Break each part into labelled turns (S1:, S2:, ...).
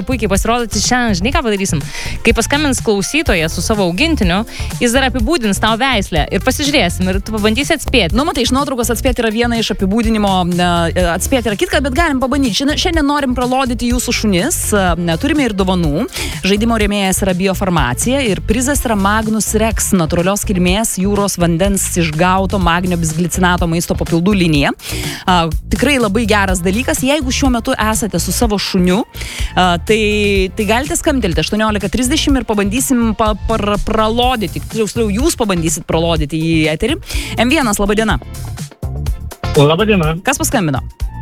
S1: puikiai pasirodyti. Šiandien, žinai, ką padarysim? Kai paskambins klausytojas su savo augintiniu, jis dar apibūdins tau veislę ir pasižiūrėsim ir tu pabandysi atspėti.
S2: Nu, matai, iš nuotraukos atspėti yra viena iš apibūdinimo, atspėti yra kitka, bet galim pabandyti. Šiandien norim pralodyti jūsų šunis, turime ir dovanų. Žaidimo rėmėjas yra Biofarmacija ir prizas yra Magnus Rex, natūralios kilmės jūros vandens išgauto magnio bisglicinato maisto papildų linija. Tikrai labai geras dalykas. Jeigu šiuo metu esate su savo šuniu, tai galite skambtelti 18:30 ir pabandysim pralodyti. Tiksliau, jūs pabandysit pralodyti į eterį. M1, laba diena.
S3: Labą dieną.
S2: Kas paskambino?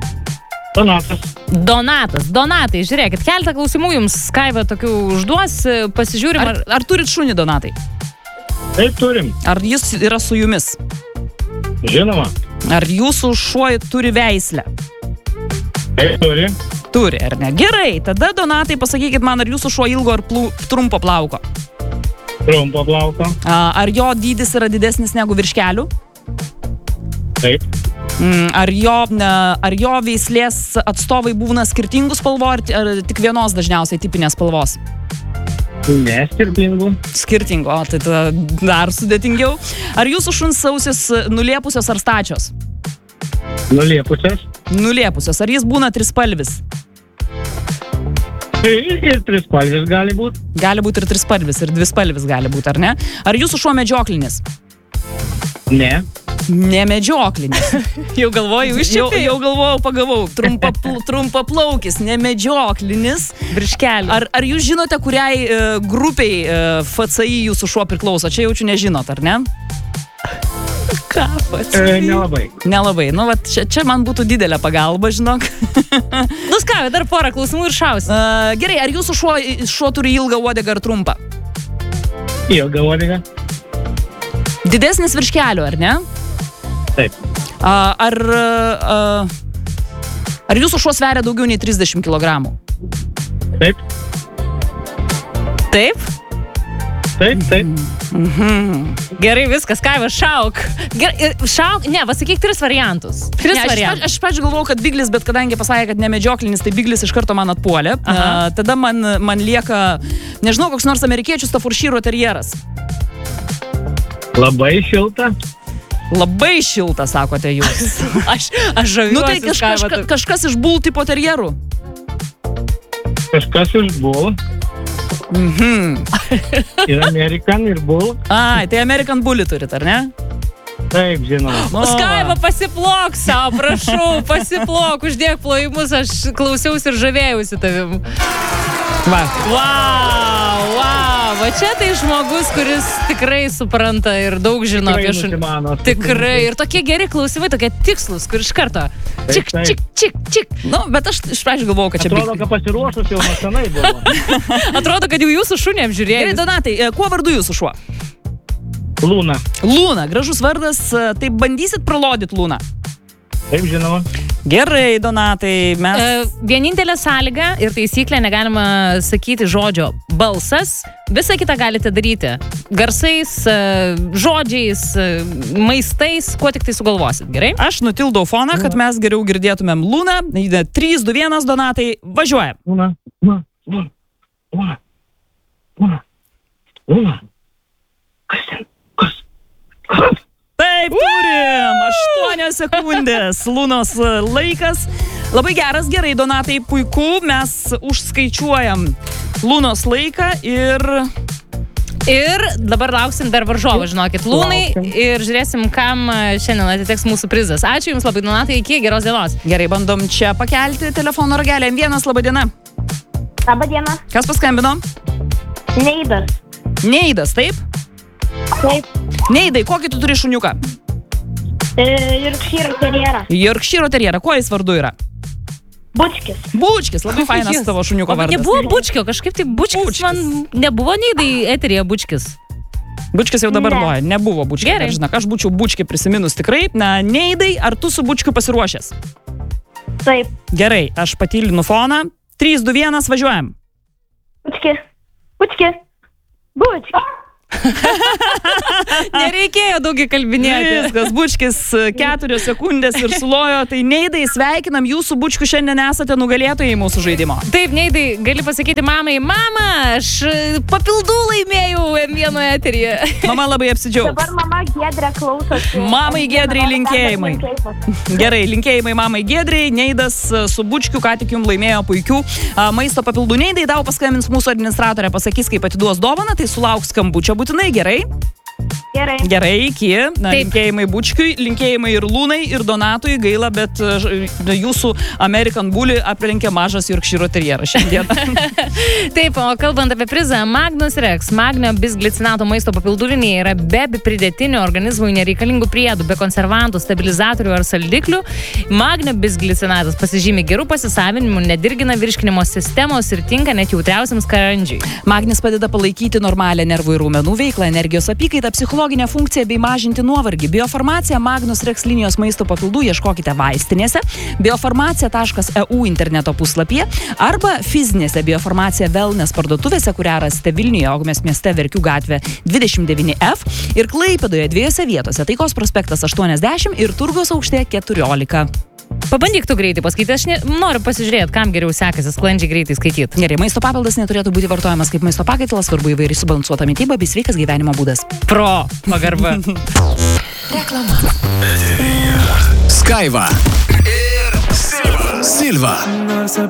S1: Donatai, žiūrėkit, keletą klausimų jums Skaiva tokių užduos, pasižiūrim.
S2: Ar turit šunį, Donatai?
S3: Taip, turim.
S2: Ar jis yra su jumis?
S3: Žinoma.
S2: Ar jūsų šuo turi veislę?
S3: Taip, turi.
S2: Turi, ar ne? Gerai, tada, Donatai, pasakykit man, ar jūsų šuo ilgo ar trumpo plauko?
S3: Trumpo plauko.
S2: Ar jo dydis yra didesnis negu virš kelių?
S3: Taip.
S2: Ar jo veislės atstovai būna skirtingų spalvų, ar tik vienos dažniausiai tipinės spalvos?
S3: Ne, skirtingų.
S2: Skirtingų, tai dar sudėtingiau. Ar jūsų šuns ausis nuliepusios ar stačios?
S3: Nuliepusios.
S2: Nuliepusios. Ar jis būna trispalvis?
S3: Ir trispalvis gali būti.
S2: Gali būti ir trispalvis, ir dvispalvis gali būti, ar ne? Ar jūsų šuo medžioklinis?
S3: Ne.
S2: Nemedžioklinis.
S1: Jau galvoju,
S2: jau galvojau, pagavau. Trumpaplaukis, nemedžioklinis.
S1: Virš kelių.
S2: Ar jūs žinote, kuriai grupiai FCI jūsų šuo priklauso? Čia jaučiu nežinot, ar ne?
S1: Ką FCI?
S3: Nelabai.
S2: Nu, vat, čia man būtų didelė pagalba, žinok.
S1: Nu, Skaiva, dar porą klausimų ir šausi.
S2: Gerai, ar jūsų šuo turi ilgą uodegą ar trumpą?
S3: Ilgą uodegą.
S2: Didesnis virš kelių, ar ne?
S3: Taip.
S2: Ar jūsų šuo sveria daugiau nei 30 kg?
S3: Taip.
S1: Taip?
S3: Taip.
S1: Gerai, viskas, Skaiva, šauk. Šauk, ne, pasakyk 3 variantus.
S2: Aš pačiu galvojau, kad biglis, bet kadangi pasakė, kad nemedžioklinis, tai biglis iš karto man atpuolė. Tada man lieka, nežinau, koks nors amerikiečių Staffordshire terjeras.
S3: Labai šilta.
S2: Labai šilta, sakote jūs.
S1: Aš žaviuosi.
S2: Nu tai kažkas iš bull tipo terjerų.
S3: Kažkas iš bull. Ir American, ir bull.
S2: Ai, tai American bully turit, ar ne?
S3: Taip, žinoma.
S1: Skaiva, pasiplok savo, prašau, pasiplok, uždėk plojimus, aš klausiausi ir žavėjausi tavim. Wow, va čia tai žmogus, kuris tikrai supranta ir daug žino apie šunį. Tikrai, ir tokie geri klausimai, tokie tikslus, kur iš karto čik.
S2: Nu, bet aš iš pradžių galvojau, kad čia
S3: atrodo, kad pasiruošus jau nuo senai buvo.
S1: Atrodo, kad jau jūsų šunį apžiūrėjai.
S2: Gerai, Donatai, kuo vardu jūsų šuo?
S3: Luna,
S2: gražus vardas, tai bandysit pralodyti Luną?
S3: Taip, žinoma.
S2: Gerai, Donatai, mes...
S1: Vienintelė sąlyga ir taisyklė, negalima sakyti žodžio balsas, visą kitą galite daryti garsais, žodžiais, maistais, kuo tik tai sugalvosit, gerai?
S2: Aš nutildau foną, kad mes geriau girdėtumėm Luną. 3, 2, 1, Donatai, važiuojam.
S3: Luna. Kas ten? Kas?
S2: Taip, turim! 8 sekundės. Lunos laikas. Labai geras, gerai, Donatai, puiku. Mes užskaičiuojam Lunos laiką ir
S1: dabar lauksim dar varžovą, žinokit, Lunai, ir žiūrėsim, kam šiandien atiteks mūsų prizas. Ačiū Jums labai, Donatai, iki geros dienos.
S2: Gerai, bandom čia pakelti telefono ragelį. M1, laba diena.
S4: Labą dieną.
S2: Kas paskambino? Neidas, taip?
S4: Taip.
S2: Neidai, kokį tu turi šuniuką? Yorkshire terjerą. Kuo jis vardu yra?
S4: Bučkis,
S2: labai fainas tavo šuniuko vardas.
S1: Nebuvo Bučkio, kažkaip tai Bučkis man nebuvo Neidai eteryje Bučkis.
S2: Bučkis jau dabar loja, nebuvo Bučkio.
S1: Gerai.
S2: Žinok, aš būčiau Bučkį prisiminus tikrai. Neidai, ar tu su Bučkiu pasiruošęs?
S4: Taip.
S2: Gerai, aš patylinu foną. 3, 2, 1, važiuojam.
S4: Bučki.
S1: Nereikėjo daugiai kalbinėti.
S2: Viskas, bučkis 4 sekundės ir sulojo. Tai Neidai, sveikinam jūsų bučkių, šiandien esate nugalėtojai mūsų žaidimo.
S1: Taip, Neidai, gali pasakyti mamai, mama, aš papildų laimėjau M1 eteryje.
S2: Mama labai apsidžiaugs.
S4: Dabar mama Giedrė klausosi.
S2: Mamai Giedrei linkėjimai. Gerai, linkėjimai mamai Giedrei. Neidas su bučkiu ką tik jums laimėjo puikių maisto papildų. Neidai, tau paskambins mūsų administratorė, pasakys, kaip atiduos dovaną, tai sulauks skambučio būtinai, gerai?
S4: Gerai.
S2: Gerai, iki. Linkėjimai bučkiui, linkėjimai ir Lūnai, ir Donatui. Gaila, bet jūsų American Bully aplenkė mažas Yorkshire terjeras šiandien.
S1: Taip, o kalbant apie prizą, Magnus Rex, magnio bisglicinato maisto papildų linija yra be pridėtinių organizmui nereikalingų priedų, be konservantų, stabilizatorių ar saldiklių. Magnio bisglicinatas pasižymi gerų pasisavinimu, nedirgina virškinimo sistemos ir tinka net jautriausiams skrandžiui.
S2: Magnis padeda palaikyti normalią nervų ir raumenų veiklą, energijos apykaitą, psichologinę funkciją bei mažinti nuovargį. Biofarmacija Magnus Rex linijos maisto papildų ieškokite vaistinėse, biofarmacija.eu interneto puslapyje arba fizinėse Biofarmacija Wellness parduotuvėse, kurią rasite Vilniuje, Ogmės mieste, Verkių gatvė 29F ir Klaipėdoje 2 vietose, Taikos prospektas 80 ir Turgaus aukštė 14.
S1: Pabandyk tu greitai paskaityti, aš noriu pasižiūrėti, kam geriau sekasi sklandžiai greitai skaityti.
S2: Gerai, maisto papildas neturėtų būti vartojamas kaip maisto pakaitalas, svarbu įvairiai subalansuota mityba bei sveikas gyvenimo būdas.
S1: Pagarba.
S5: Reklama. Skaiva ir Silva.